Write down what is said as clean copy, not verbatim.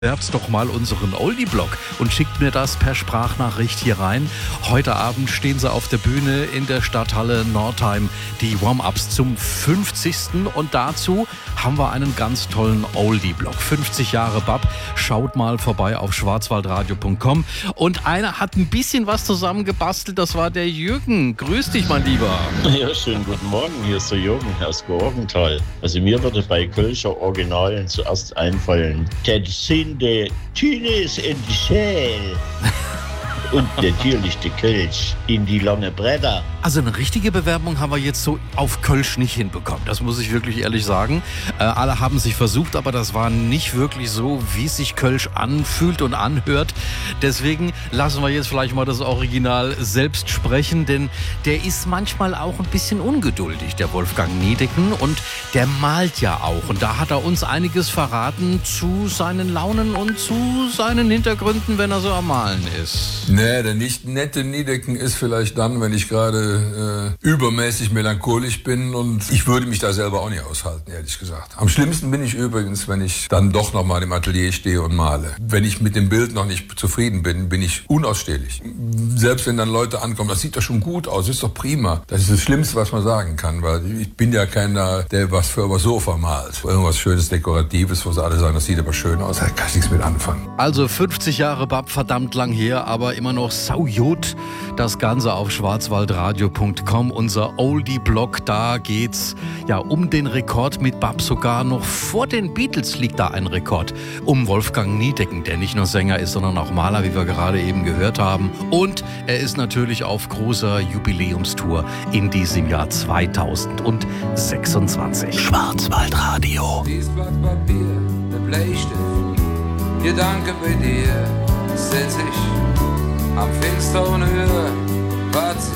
Bewerbt doch mal unseren Oldie-Blog und schickt mir das per Sprachnachricht hier rein. Heute Abend stehen sie auf der Bühne in der Stadthalle Nordheim, die Warm-Ups zum 50. Und dazu haben wir einen ganz tollen Oldie-Blog. 50 Jahre Bab. Schaut mal vorbei auf schwarzwaldradio.com. Und einer hat ein bisschen was zusammengebastelt, das war der Jürgen. Grüß dich, mein Lieber. Ja, schönen guten Morgen. Hier ist der Jürgen aus Georgenthal. Also mir würde bei Kölscher Originalen zuerst einfallen: der Tünes in die Schäl. Und natürlich der Kölsch in die lange Bretter. Also eine richtige Bewerbung haben wir jetzt so auf Kölsch nicht hinbekommen. Das muss ich wirklich ehrlich sagen. Alle haben sich versucht, aber das war nicht wirklich so, wie sich Kölsch anfühlt und anhört. Deswegen lassen wir jetzt vielleicht mal das Original selbst sprechen, denn der ist manchmal auch ein bisschen ungeduldig, der Wolfgang Niedecken. Und der malt ja auch. Und da hat er uns einiges verraten zu seinen Launen und zu seinen Hintergründen, wenn er so am Malen ist. Nee, der nicht nette Niedecken ist vielleicht dann, wenn ich gerade übermäßig melancholisch bin, und ich würde mich da selber auch nicht aushalten, ehrlich gesagt. Am schlimmsten bin ich übrigens, wenn ich dann doch noch mal im Atelier stehe und male. Wenn ich mit dem Bild noch nicht zufrieden bin, bin ich unausstehlich. Selbst wenn dann Leute ankommen, das sieht doch schon gut aus, ist doch prima. Das ist das Schlimmste, was man sagen kann, weil ich bin ja keiner, der was für übers Sofa malt. Irgendwas Schönes, Dekoratives, wo sie alle sagen, das sieht aber schön aus, da kann ich nichts mit anfangen. Also 50 Jahre Bab, verdammt lang her, aber immer noch saujut. Das Ganze auf schwarzwaldradio.com, unser Oldie-Blog. Da geht's ja um den Rekord mit Bab. Sogar noch vor den Beatles liegt da ein Rekord. Um Wolfgang Niedecken, der nicht nur Sänger ist, sondern auch Maler, wie wir gerade eben gehört haben. Und er ist natürlich auf großer Jubiläumstour in diesem Jahr 2026. Schwarzwaldradio. Dies Blatt Papier, der Bleistift, Gedanke bei dir, sitz ich am finsteren Höhe, wart